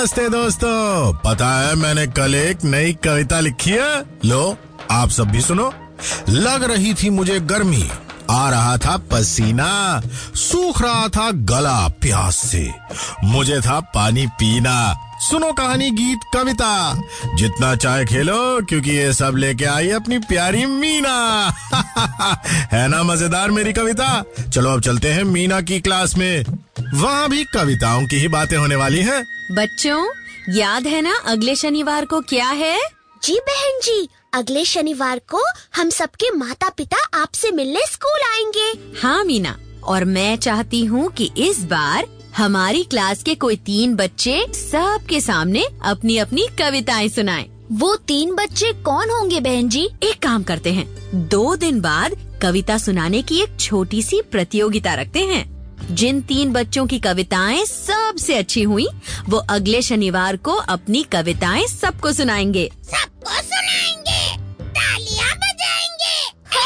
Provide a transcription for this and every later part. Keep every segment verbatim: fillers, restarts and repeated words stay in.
नमस्ते दोस्तों, पता है मैंने कल एक नई कविता लिखी है। लो आप सब भी सुनो। लग रही थी मुझे गर्मी, आ रहा था पसीना, सूख रहा था गला प्यास से, मुझे था पानी पीना। सुनो कहानी, गीत, कविता, जितना चाहे खेलो, क्योंकि ये सब लेके आई अपनी प्यारी मीना। है ना मजेदार मेरी कविता? चलो अब चलते हैं मीना की क्लास में, वहाँ भी कविताओं की ही बातें होने वाली हैं। बच्चों, याद है ना अगले शनिवार को क्या है? जी बहन जी, अगले शनिवार को हम सबके माता पिता आपसे मिलने स्कूल आएंगे। हाँ मीना, और मैं चाहती हूँ कि इस बार हमारी क्लास के कोई तीन बच्चे सबके सामने अपनी अपनी कविताएं सुनाएं। वो तीन बच्चे कौन होंगे बहन जी? एक काम करते हैं, दो दिन बाद कविता सुनाने की एक छोटी सी प्रतियोगिता रखते हैं। जिन तीन बच्चों की कविताएं सबसे अच्छी हुई, वो अगले शनिवार को अपनी कविताएं सबको सुनाएंगे। सबको सुनाएंगे, तालियां बजाएंगे।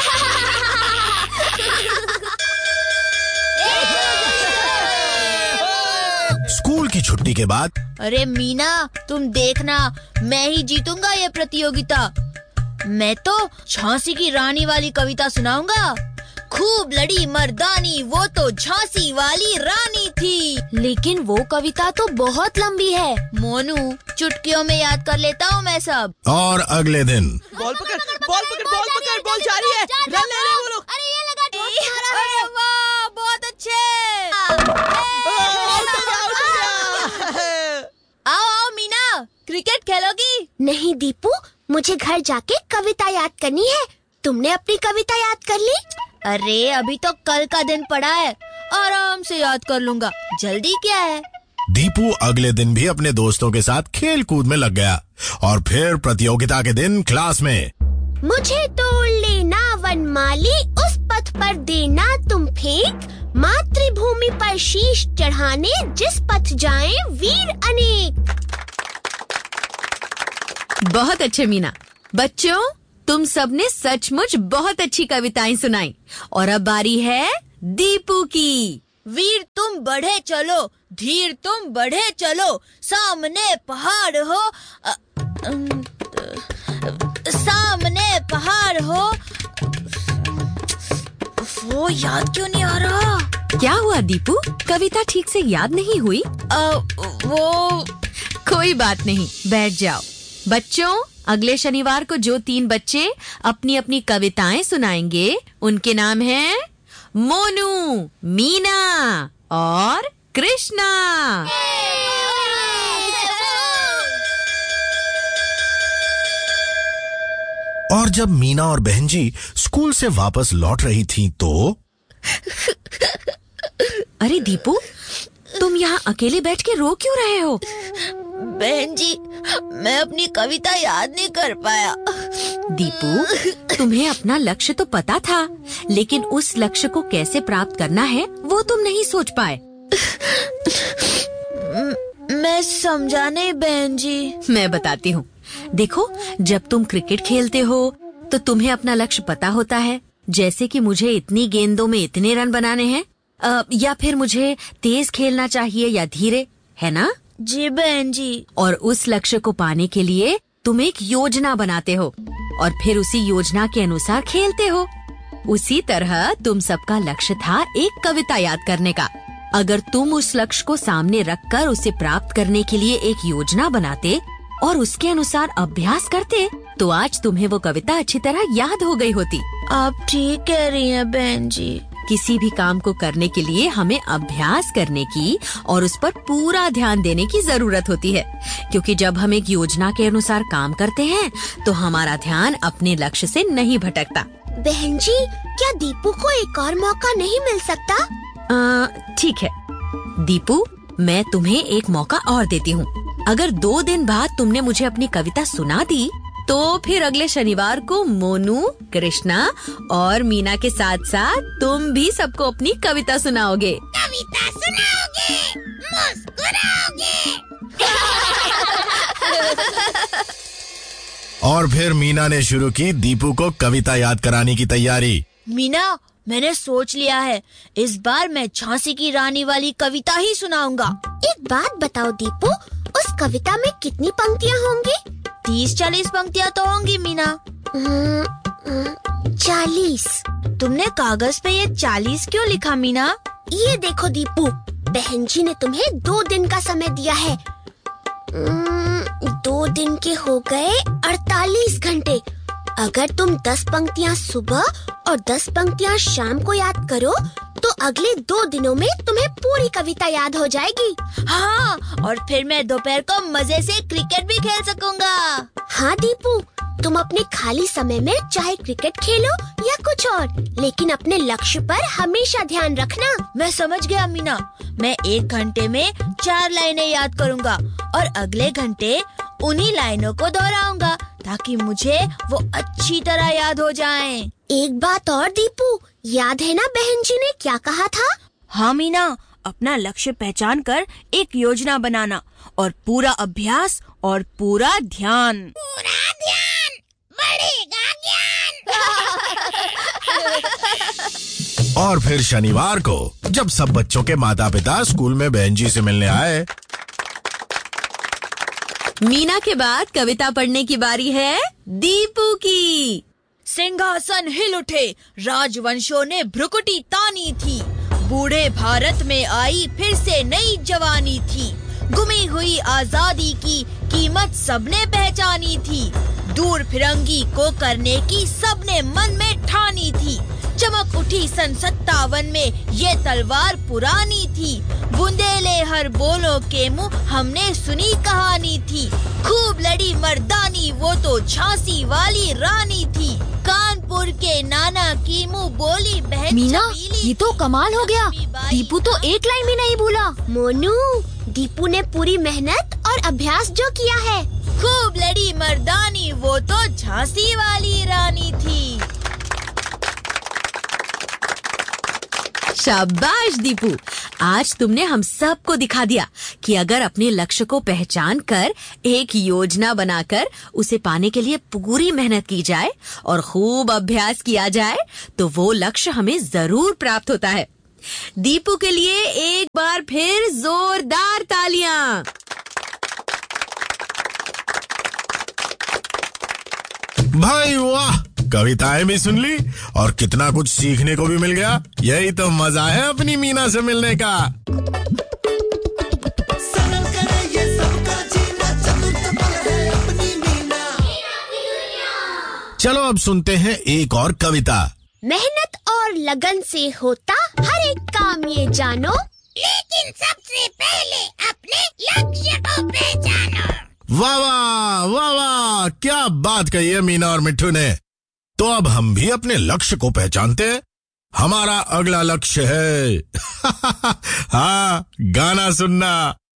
स्कूल की छुट्टी के बाद, अरे मीना, तुम देखना, मैं ही जीतूंगा ये प्रतियोगिता। मैं तो झांसी की रानी वाली कविता सुनाऊंगा। खूब लड़ी मर्दानी, वो तो झांसी वाली रानी थी। लेकिन वो कविता तो बहुत लंबी है। मोनू, चुटकियों में याद कर लेता हूँ मैं सब। और अगले दिन, बॉल पकड़, बॉल पकड़, बॉल पकड़, बॉल जा रही है, रन ले रहे हैं वो लोग। अरे ये लगा, अरे वाह, बहुत अच्छे। आओ आओ मीना, क्रिकेट खेलोगी? नहीं दीपू, मुझे घर जाके कविता याद करनी है। तुमने अपनी कविता याद कर ली? अरे अभी तो कल का दिन पड़ा है, आराम से याद कर लूंगा, जल्दी क्या है। दीपू अगले दिन भी अपने दोस्तों के साथ खेल कूद में लग गया। और फिर प्रतियोगिता के दिन क्लास में, मुझे तोड़ लेना वनमाली, उस पथ पर देना तुम फेंक, मातृभूमि पर शीश चढ़ाने, जिस पथ जाएं वीर अनेक। बहुत अच्छे मीना। बच्चों, तुम सबने सचमुच बहुत अच्छी कविताएं सुनाई। और अब बारी है दीपू की। वीर तुम बढ़े चलो, धीर तुम बढ़े चलो, सामने पहाड़ हो, अ, अम, सामने पहाड़ हो। वो याद क्यों नहीं आ रहा? क्या हुआ दीपू, कविता ठीक से याद नहीं हुई? आ, वो कोई बात नहीं, बैठ जाओ। बच्चों, अगले शनिवार को जो तीन बच्चे अपनी अपनी कविताएं सुनाएंगे, उनके नाम हैं मोनू, मीना और कृष्णा। और जब मीना और बहन जी स्कूल से वापस लौट रही थीं तो, अरे दीपू, तुम यहाँ अकेले बैठ के रो क्यों रहे हो? बहन जी, मैं अपनी कविता याद नहीं कर पाया। दीपू, तुम्हें अपना लक्ष्य तो पता था, लेकिन उस लक्ष्य को कैसे प्राप्त करना है वो तुम नहीं सोच पाए। मैं समझा नहीं बहन जी। मैं बताती हूँ। देखो, जब तुम क्रिकेट खेलते हो तो तुम्हें अपना लक्ष्य पता होता है, जैसे कि मुझे इतनी गेंदों में इतने रन बनाने हैं, आ, या फिर मुझे तेज खेलना चाहिए या धीरे, है ना? जी बहन जी। और उस लक्ष्य को पाने के लिए तुम एक योजना बनाते हो और फिर उसी योजना के अनुसार खेलते हो। उसी तरह तुम सबका लक्ष्य था एक कविता याद करने का। अगर तुम उस लक्ष्य को सामने रखकर उसे प्राप्त करने के लिए एक योजना बनाते और उसके अनुसार अभ्यास करते, तो आज तुम्हें वो कविता अच्छी तरह याद हो गई होती। आप ठीक कह रही हैं बहन जी। किसी भी काम को करने के लिए हमें अभ्यास करने की और उस पर पूरा ध्यान देने की जरूरत होती है, क्योंकि जब हम एक योजना के अनुसार काम करते हैं तो हमारा ध्यान अपने लक्ष्य से नहीं भटकता। बहन जी, क्या दीपू को एक और मौका नहीं मिल सकता? ठीक है दीपू, मैं तुम्हें एक मौका और देती हूँ। अगर दो दिन बाद तुमने मुझे अपनी कविता सुना दी, तो फिर अगले शनिवार को मोनू, कृष्णा और मीना के साथ साथ तुम भी सबको अपनी कविता सुनाओगे। कविता सुनाओगे, मुस्कुराओगे। और फिर मीना ने शुरू की दीपू को कविता याद कराने की तैयारी। मीना, मैंने सोच लिया है, इस बार मैं झांसी की रानी वाली कविता ही सुनाऊंगा। एक बात बताओ दीपू, उस कविता में कितनी पंक्तियाँ होंगी? तीस चालीस पंक्तियाँ तो होंगी मीना। चालीस। तुमने कागज पे ये चालीस क्यों लिखा मीना? ये देखो दीपू, बहन जी ने तुम्हें दो दिन का समय दिया है। दो दिन के हो गए अड़तालीस घंटे। अगर तुम दस पंक्तियाँ सुबह और दस पंक्तियाँ शाम को याद करो तो अगले दो दिनों में तुम्हें पूरी कविता याद हो जाएगी। हाँ, और फिर मैं दोपहर को मजे से क्रिकेट भी खेल सकूंगा। हाँ दीपू, तुम अपने खाली समय में चाहे क्रिकेट खेलो या कुछ और, लेकिन अपने लक्ष्य पर हमेशा ध्यान रखना। मैं समझ गया मीना। मैं एक घंटे में चार लाइनें याद करूंगा और अगले घंटे उन्हीं लाइनों को दोहराऊंगा ताकि मुझे वो अच्छी तरह याद हो जाएं। एक बात और दीपू, याद है ना बहन जी ने क्या कहा था? हाँ मीना, अपना लक्ष्य पहचान कर एक योजना बनाना और पूरा अभ्यास और पूरा ध्यान। पूरा ध्यान, बढ़ेगा ज्ञान। और फिर शनिवार को जब सब बच्चों के माता पिता स्कूल में बहन जी से मिलने आए, मीना के बाद कविता पढ़ने की बारी है दीपू की। सिंहासन हिल उठे, राजवंशों ने भ्रुकुटी तानी थी। बूढ़े भारत में आई फिर से नई जवानी थी। गुमी हुई आजादी की कीमत सबने पहचानी थी। दूर फिरंगी को करने की सबने मन में ठानी थी। चमक उठी सन सत्तावन में ये तलवार पुरानी थी। बुंदेले हर बोलों के मुंह हमने सुनी कहानी थी। खूब लड़ी मर्दानी वो तो झांसी वाली रानी थी। कानपुर के नाना की मुंह बोली बहन मीना, ये तो कमाल हो गया। दीपू तो एक लाइन भी नहीं भूला। मोनू, दीपू ने पूरी मेहनत और अभ्यास जो किया है। खूब लड़ी मर्दानी वो तो झांसी वाली रानी थी। शाबाश दीपू, आज तुमने हम सबको दिखा दिया कि अगर अपने लक्ष्य को पहचान कर एक योजना बनाकर उसे पाने के लिए पूरी मेहनत की जाए और खूब अभ्यास किया जाए तो वो लक्ष्य हमें जरूर प्राप्त होता है। दीपू के लिए एक बार फिर जोरदार तालियां। भाई वाह, कविताएं भी सुन ली और कितना कुछ सीखने को भी मिल गया। यही तो मजा है अपनी मीना से मिलने का। चलो अब सुनते हैं एक और कविता। मेहनत और लगन से होता हर एक काम ये जानो, लेकिन सबसे पहले अपने लक्ष्य को पहचानो। वाह वाह वाह वाह, क्या बात कही है मीना और मिट्ठू ने। तो अब हम भी अपने लक्ष्य को पहचानते हैं। हमारा अगला लक्ष्य है हाँ, गाना सुनना।